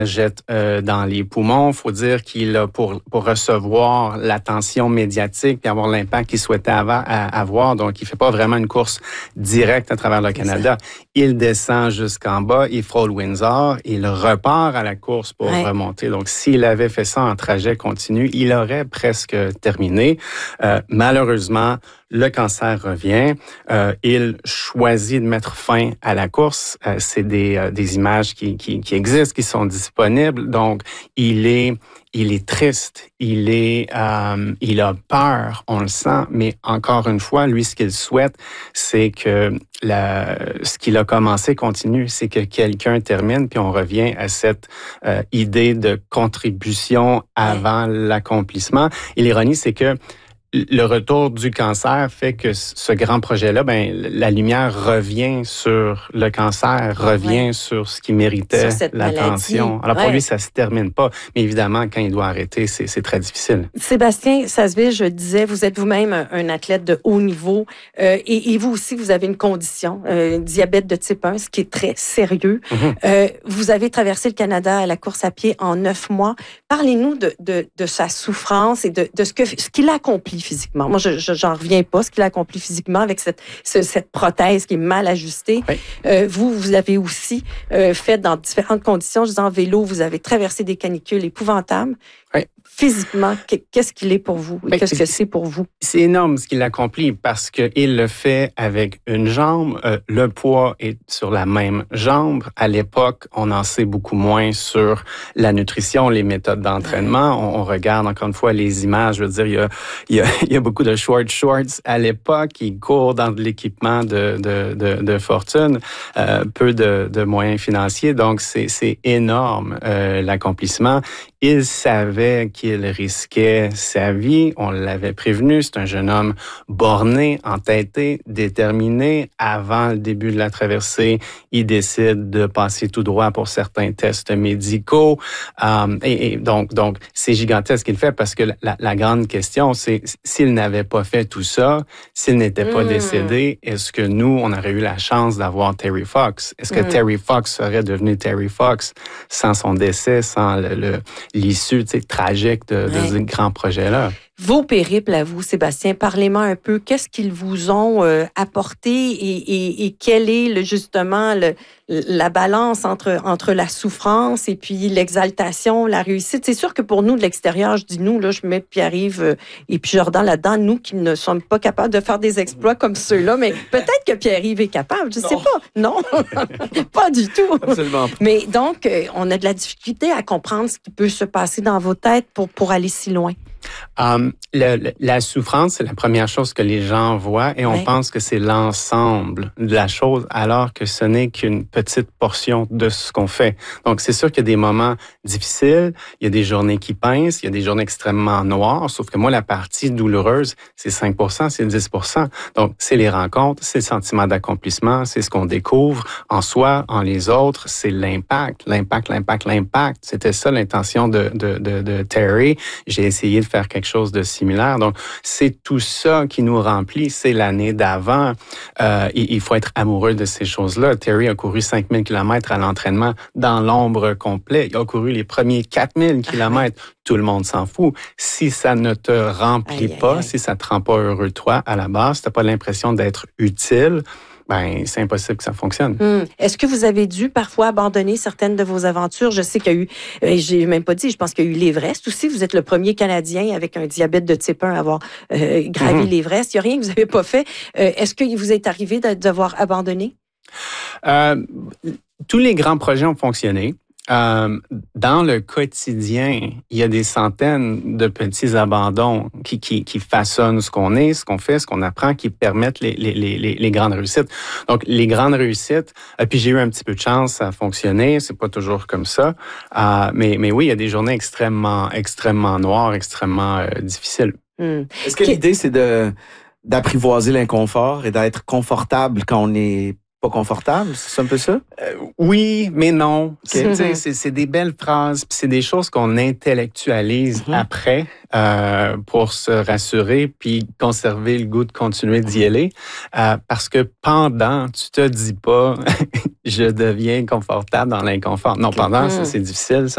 jette dans les poumons. Faut dire qu'il a pour recevoir l'attention médiatique et avoir l'impact qu'il souhaitait avoir. Donc, il fait pas vraiment une course directe à travers le Canada. Il descend jusqu'en bas, il frôle Windsor, il repart à la course pour remonter. Donc, s'il avait fait ça en trajet continu, il aurait presque terminé. Malheureusement, le cancer revient. Il choisit de mettre fin à la course. C'est des images qui existent, qui sont disponibles. Donc, il est triste. Il a peur. On le sent. Mais encore une fois, lui, ce qu'il souhaite, c'est que ce qu'il a commencé continue. C'est que quelqu'un termine, puis on revient à cette idée de contribution avant l'accomplissement. Et l'ironie, c'est que le retour du cancer fait que ce grand projet-là, la lumière revient sur le cancer, revient sur ce qui méritait l'attention. Alors pour lui, ça se termine pas. Mais évidemment, quand il doit arrêter, c'est très difficile. Sébastien Sasseville, je disais, vous êtes vous-même un athlète de haut niveau et vous aussi, vous avez une condition, diabète de type 1, ce qui est très sérieux. Vous avez traversé le Canada à la course à pied en 9 mois. Parlez-nous de sa souffrance et de ce qu'il a accompli physiquement. Moi, j'en reviens pas, ce qu'il a accompli physiquement avec cette prothèse qui est mal ajustée. Vous l'avez aussi fait dans différentes conditions. Je disais, en vélo, vous avez traversé des canicules épouvantables. Physiquement, qu'est-ce qu'il est pour vous? Qu'est-ce que c'est pour vous? C'est énorme ce qu'il accomplit parce qu'il le fait avec une jambe. Le poids est sur la même jambe. À l'époque, on en sait beaucoup moins sur la nutrition, les méthodes d'entraînement. On regarde encore une fois les images. Je veux dire, il y a beaucoup de shorts à l'époque. Il court dans de l'équipement de fortune, peu de moyens financiers. Donc, c'est énorme l'accomplissement. Il savait qu'il risquait sa vie. On l'avait prévenu. C'est un jeune homme borné, entêté, déterminé. Avant le début de la traversée, il décide de passer tout droit pour certains tests médicaux. Et donc, c'est gigantesque ce qu'il fait parce que la grande question, c'est s'il n'avait pas fait tout ça, s'il n'était pas décédé, est-ce que nous, on aurait eu la chance d'avoir Terry Fox? Est-ce que Terry Fox serait devenu Terry Fox sans son décès, sans l'issue tragique de ce grand projet-là? Vos périples à vous, Sébastien, parlez-moi un peu. Qu'est-ce qu'ils vous ont apporté et quelle est justement la balance entre la souffrance et puis l'exaltation, la réussite? C'est sûr que pour nous, de l'extérieur, je dis nous, là, je mets Pierre-Yves et puis Jordan là-dedans, nous qui ne sommes pas capables de faire des exploits comme ceux-là, mais peut-être que Pierre-Yves est capable, je ne sais pas. Non, pas du tout. Absolument pas. Mais donc, on a de la difficulté à comprendre ce qui peut se passer dans vos têtes pour aller si loin. La souffrance, c'est la première chose que les gens voient et on pense que c'est l'ensemble de la chose alors que ce n'est qu'une petite portion de ce qu'on fait. Donc, c'est sûr qu'il y a des moments difficiles, il y a des journées qui pincent, il y a des journées extrêmement noires, sauf que moi, la partie douloureuse, c'est 5%, c'est 10%. Donc, c'est les rencontres, c'est le sentiment d'accomplissement, c'est ce qu'on découvre en soi, en les autres, c'est l'impact. C'était ça l'intention de Terry. J'ai essayé de faire quelque chose de similaire. Donc, c'est tout ça qui nous remplit. C'est l'année d'avant. Il faut être amoureux de ces choses-là. Terry a couru 5000 km à l'entraînement dans l'ombre complet. Il a couru les premiers 4000 km. Tout le monde s'en fout. Si ça ne te remplit pas, si ça te rend pas heureux, toi, à la base, si t'as pas l'impression d'être utile, c'est impossible que ça fonctionne. Est-ce que vous avez dû parfois abandonner certaines de vos aventures? Je sais qu'il y a eu, j'ai même pas dit, je pense qu'il y a eu l'Everest aussi. Vous êtes le premier Canadien avec un diabète de type 1 à avoir gravi l'Everest. Il n'y a rien que vous n'avez pas fait. Est-ce qu'il vous est arrivé de devoir abandonner? Tous les grands projets ont fonctionné. Dans le quotidien, il y a des centaines de petits abandons qui façonnent ce qu'on est, ce qu'on fait, ce qu'on apprend, qui permettent les grandes réussites. Donc, les grandes réussites, puis j'ai eu un petit peu de chance, ça a fonctionné, c'est pas toujours comme ça. Mais oui, il y a des journées extrêmement noires, extrêmement difficiles. Est-ce que l'idée, c'est d'apprivoiser l'inconfort et d'être confortable quand on est pas confortable? C'est un peu ça? Oui, mais non. C'est des belles phrases, puis c'est des choses qu'on intellectualise après pour se rassurer puis conserver le goût de continuer d'y aller. Parce que pendant, tu te dis pas « je deviens confortable dans l'inconfort ». Non, pendant, ça c'est difficile,